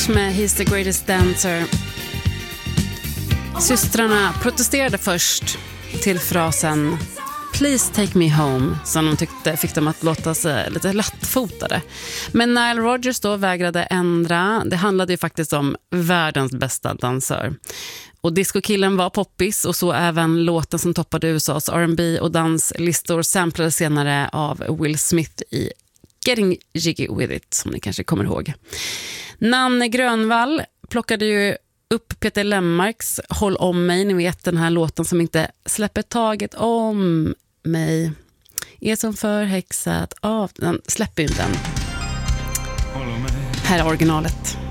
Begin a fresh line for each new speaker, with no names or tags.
Med He's the greatest dancer. Systrarna protesterade först till frasen Please take me home, som de tyckte fick dem att låta sig lite lättfotade. Men Nile Rodgers då vägrade ändra. Det handlade ju faktiskt om världens bästa dansör. Och discokillen var poppis, och så även låten som toppade USAs R&B och danslistor samplades senare av Will Smith i Getting Jiggy With It, som ni kanske kommer ihåg. Nanne Grönvall plockade ju upp Peter Lemmarks Håll om mig, ni vet den här låten som inte släpper taget om mig. Är som förhäxat av, den släpper ju inte den. Här är originalet.